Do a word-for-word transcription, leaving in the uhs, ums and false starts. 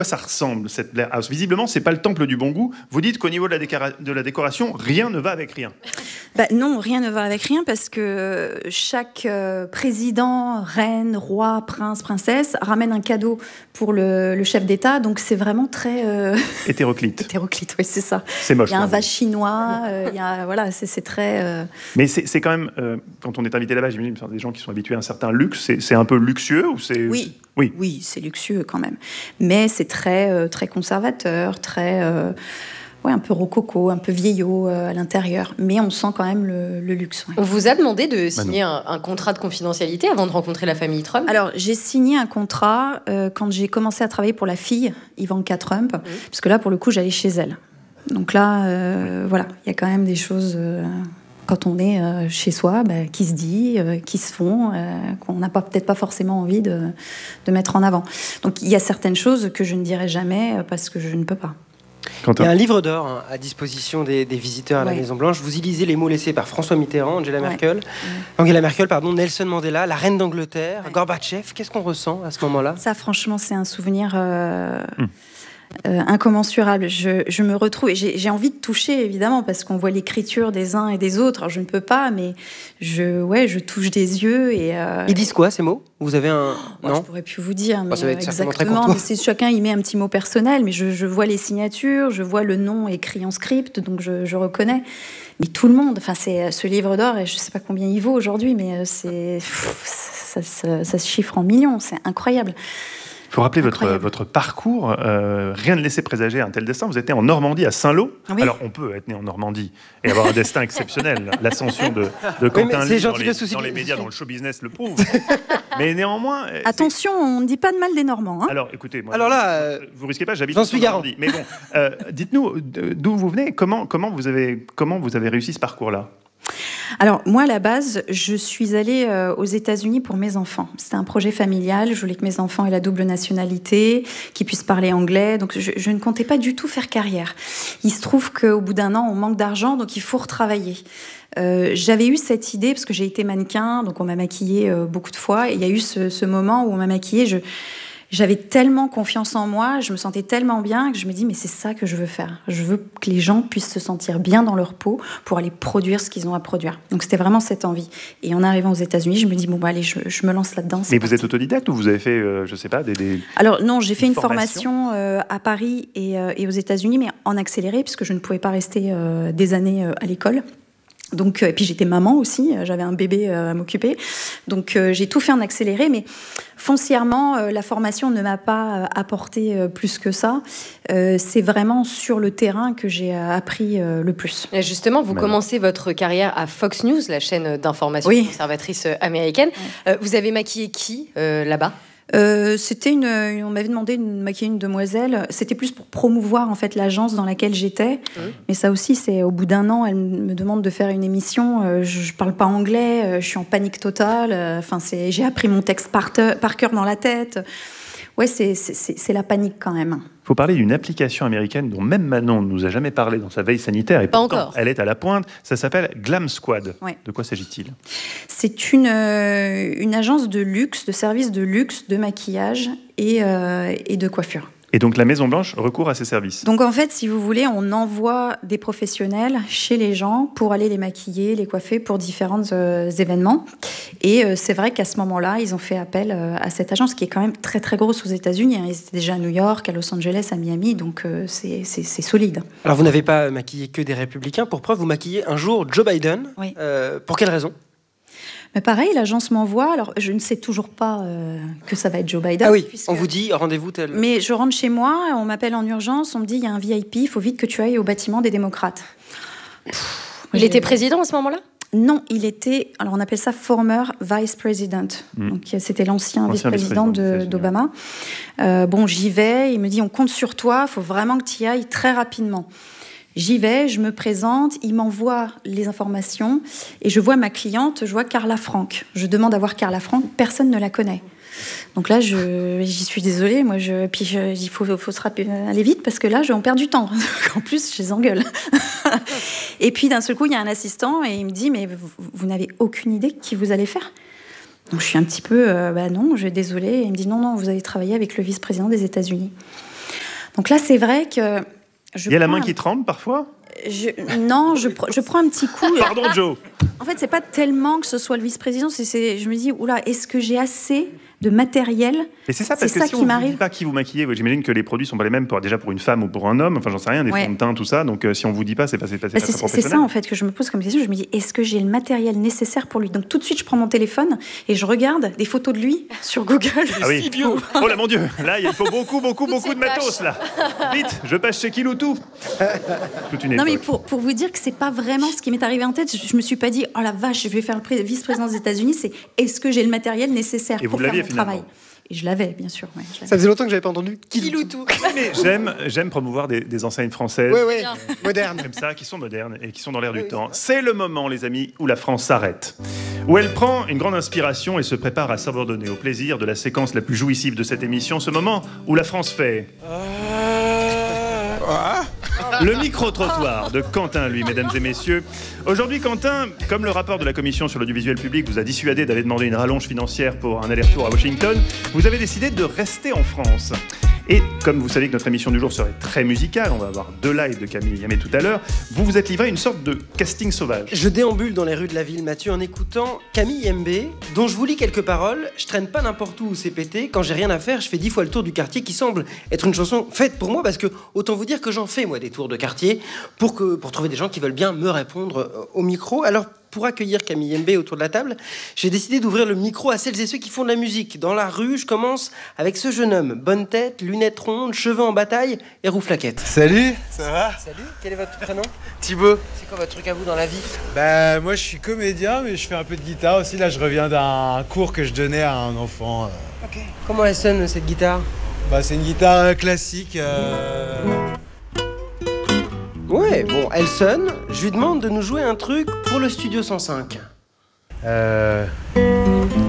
ça ressemble, cette Blair House? Visiblement, c'est pas le temple du bon goût. Vous dites qu'au niveau de la, décora- de la décoration, rien ne va avec rien. Bah non, rien ne va avec rien parce que chaque euh, président, reine, roi, prince, princesse ramène un cadeau pour le, le chef d'État. Donc c'est vraiment très... Euh... Hétéroclite. Hétéroclite, oui, c'est ça. C'est moche. Il y a un vase chinois, euh, il y a, voilà, c'est, c'est très... Euh... Mais c'est, c'est quand même, euh, quand on est invité là-bas, j'imagine des gens qui sont habitués à un certain luxe, c'est, c'est un peu luxueux ou c'est... Oui. Oui. Oui, c'est luxueux quand même. Mais c'est très, euh, très conservateur, très... Euh... Ouais, un peu rococo, un peu vieillot euh, à l'intérieur, mais on sent quand même le, le luxe. Ouais. On vous a demandé de signer un, un contrat de confidentialité avant de rencontrer la famille Trump? Alors, j'ai signé un contrat euh, quand j'ai commencé à travailler pour la fille, Ivanka Trump, mmh. parce que là, pour le coup, j'allais chez elle. Donc là, euh, voilà, il y a quand même des choses... Euh, quand on est euh, chez soi, bah, qui se dit, euh, qui se font, euh, qu'on n'a pas, peut-être pas forcément envie de, de mettre en avant. Donc, il y a certaines choses que je ne dirai jamais euh, parce que je ne peux pas. Il y a un livre d'or hein, à disposition des, des visiteurs à la ouais. Maison-Blanche. Vous y lisez les mots laissés par François Mitterrand, Angela ouais. Merkel, ouais. Angela Merkel, pardon, Nelson Mandela, la reine d'Angleterre, ouais. Gorbatchev. Qu'est-ce qu'on ressent à ce moment-là? Ça, franchement, c'est un souvenir euh, hum. euh, incommensurable. Je, je me retrouve et j'ai, j'ai envie de toucher, évidemment, parce qu'on voit l'écriture des uns et des autres. Alors, je ne peux pas, mais je, ouais, je touche des yeux. Et, euh, Ils disent quoi, ces mots? Vous avez un... Oh, non, je pourrais plus vous dire, mais bah, ça va être exactement. Mais c'est, chacun y met un petit mot personnel, mais je, je vois les signatures, je vois le nom écrit en script, donc je, je reconnais. Mais tout le monde, enfin, c'est ce livre d'or, et je sais pas combien il vaut aujourd'hui, mais c'est, ça, ça, ça se chiffre en millions, c'est incroyable. Il faut rappeler votre, votre parcours. Euh, rien ne laissait présager un tel destin. Vous êtes né en Normandie, à Saint-Lô. Oui. Alors, on peut être né en Normandie et avoir un destin exceptionnel. L'ascension de, de Quentin Lee dans, les, dans les médias, dans le show business le prouve. Mais néanmoins... Attention, on ne dit pas de mal des Normands. Hein. Alors, écoutez, moi, Alors là, euh, vous risquez pas, j'habite j'en suis en Normandie. Mais bon, euh, dites-nous d'où vous venez. Comment, comment, vous avez, comment vous avez réussi ce parcours-là? Alors, moi, à la base, je suis allée euh, aux États-Unis pour mes enfants. C'était un projet familial. Je voulais que mes enfants aient la double nationalité, qu'ils puissent parler anglais. Donc, je, je ne comptais pas du tout faire carrière. Il se trouve qu'au bout d'un an, on manque d'argent, donc il faut retravailler. Euh, j'avais eu cette idée, parce que j'ai été mannequin, donc on m'a maquillée euh, beaucoup de fois. Et il y a eu ce, ce moment où on m'a maquillée. Je... J'avais tellement confiance en moi, je me sentais tellement bien que je me dis mais c'est ça que je veux faire. Je veux que les gens puissent se sentir bien dans leur peau pour aller produire ce qu'ils ont à produire. Donc c'était vraiment cette envie. Et en arrivant aux États-Unis, je me dis bon bah allez, je, je me lance là-dedans. Mais parti. Vous êtes autodidacte ou vous avez fait, euh, je sais pas, des, des Alors non, j'ai fait une formation, formation euh, à Paris et, euh, et aux États-Unis, mais en accéléré puisque je ne pouvais pas rester euh, des années euh, à l'école. Donc, euh, et puis j'étais maman aussi, j'avais un bébé euh, à m'occuper. Donc euh, j'ai tout fait en accéléré, mais foncièrement, euh, la formation ne m'a pas euh, apporté euh, plus que ça. Euh, c'est vraiment sur le terrain que j'ai euh, appris euh, le plus. Et justement, vous bah. commencez votre carrière à Fox News, la chaîne d'information oui. conservatrice américaine. Oui. Euh, vous avez maquillé qui euh, là-bas ? Euh, c'était une, on m'avait demandé de maquiller une demoiselle. C'était plus pour promouvoir en fait l'agence dans laquelle j'étais. Mmh. Mais ça aussi, c'est au bout d'un an, elle me demande de faire une émission. Euh, je, je parle pas anglais, euh, je suis en panique totale. Enfin, euh, c'est, j'ai appris mon texte par, te, par cœur dans la tête. Ouais, c'est, c'est, c'est, c'est la panique quand même. Il faut parler d'une application américaine dont même Manon ne nous a jamais parlé dans sa veille sanitaire. Et pas pourtant, encore. Elle est à la pointe. Ça s'appelle Glam Squad. Ouais. De quoi s'agit-il ? C'est une, euh, une agence de luxe, de services de luxe, de maquillage et, euh, et de coiffure. Et donc la Maison-Blanche recourt à ces services. Donc en fait, si vous voulez, on envoie des professionnels chez les gens pour aller les maquiller, les coiffer pour différents euh, événements. Et euh, c'est vrai qu'à ce moment-là, ils ont fait appel euh, à cette agence qui est quand même très très grosse aux États-Unis. Hein. Ils étaient déjà à New York, à Los Angeles, à Miami, donc euh, c'est, c'est, c'est solide. Alors vous n'avez pas maquillé que des républicains. Pour preuve, vous maquillez un jour Joe Biden. Oui. Euh, pour quelle raison ? Mais pareil, l'agence m'envoie. Alors, je ne sais toujours pas euh, que ça va être Joe Biden. Ah oui, puisque... on vous dit rendez-vous tel. Mais je rentre chez moi, on m'appelle en urgence, on me dit il y a un V I P, il faut vite que tu ailles au bâtiment des démocrates. Pff, il était président à ce moment-là ? Non, il était, alors on appelle ça former vice president. Mmh. Donc c'était l'ancien, l'ancien vice-président, vice-président de, d'Obama. Euh, bon, j'y vais, il me dit on compte sur toi, il faut vraiment que tu y ailles très rapidement. J'y vais, je me présente, il m'envoie les informations et je vois ma cliente, je vois Carla Frank. Je demande à voir Carla Frank, personne ne la connaît. Donc là, je, j'y suis désolée, moi, je, puis je, il faut, faut se rappeler, aller vite parce que là, je, on perd du temps. En plus, je les engueule. Et puis d'un seul coup, il y a un assistant et il me dit, mais vous, vous n'avez aucune idée qui vous allez faire ? Donc je suis un petit peu, euh, bah non, je suis désolée. Et il me dit, non, non, vous allez travailler avec le vice-président des États-Unis. Donc là, c'est vrai que... Je Il y a la main un... qui tremble parfois je... Non, je, pr... je prends un petit coup. Pardon, Joe. En fait, c'est pas tellement que ce soit le vice-président, c'est, c'est... je me dis, oula, est-ce que j'ai assez de matériel? Et c'est ça, parce c'est que ça si qui on ne m'arrive. dit pas qui vous maquillez, j'imagine que les produits sont pas les mêmes pour, déjà pour une femme ou pour un homme, enfin j'en sais rien, des ouais. fonds de teint, tout ça, donc euh, si on vous dit pas, c'est pas, c'est pas, c'est bah, pas c'est, très professionnel. C'est ça en fait que je me pose comme question, je me dis, est-ce que j'ai le matériel nécessaire pour lui? Donc tout de suite, je prends mon téléphone et je regarde des photos de lui sur Google. Ah oui. Oh, oh là mon Dieu, là il faut beaucoup, beaucoup, beaucoup de matos là. Vite, je passe chez Kiloutou. Toute une époque. Non mais pour, pour vous dire que c'est pas vraiment ce qui m'est arrivé en tête, je, je me suis pas dit, oh la vache, je vais faire le pré- vice-président des États-Unis, c'est est-ce que j'ai le matériel nécessaire et pour vous faire mon finalement. travail? Et je l'avais, bien sûr. Ouais, ça faisait longtemps que j'avais pas entendu Kiloutou. Mais j'aime, j'aime promouvoir des, des enseignes françaises. Oui, oui, modernes. Comme ça, qui sont modernes et qui sont dans l'air du oui. temps. C'est le moment, les amis, où la France s'arrête. Où elle prend une grande inspiration et se prépare à s'abandonner au plaisir de la séquence la plus jouissive de cette émission. Ce moment où la France fait... Ah. Le micro-trottoir de Quentin, lui, mesdames et messieurs. Aujourd'hui, Quentin, comme le rapport de la Commission sur l'audiovisuel public vous a dissuadé d'aller demander une rallonge financière pour un aller-retour à Washington, vous avez décidé de rester en France. Et comme vous savez que notre émission du jour serait très musicale, on va avoir deux lives de Camille Yamé tout à l'heure, vous vous êtes livré à une sorte de casting sauvage. Je déambule dans les rues de la ville, Mathieu, en écoutant Camille Yamé, dont je vous lis quelques paroles. Je traîne pas n'importe où où c'est pété. Quand j'ai rien à faire, je fais dix fois le tour du quartier, qui semble être une chanson faite pour moi, parce que autant vous dire que j'en fais, moi, des tours de quartier, pour, que, pour trouver des gens qui veulent bien me répondre au micro. Alors, pour accueillir Camille Yamé autour de la table, j'ai décidé d'ouvrir le micro à celles et ceux qui font de la musique. Dans la rue, je commence avec ce jeune homme. Bonne tête, lunettes rondes, cheveux en bataille et rouflaquette. Salut, ça va? Salut, quel est votre prénom? Thibaut. C'est quoi votre truc à vous dans la vie? Bah moi je suis comédien, mais je fais un peu de guitare aussi. Là je reviens d'un cours que je donnais à un enfant. Euh... Ok. Comment elle sonne cette guitare? Bah c'est une guitare classique. Euh... Ouais, bon, elle sonne. Je lui demande de nous jouer un truc pour le Studio cent cinq. Euh...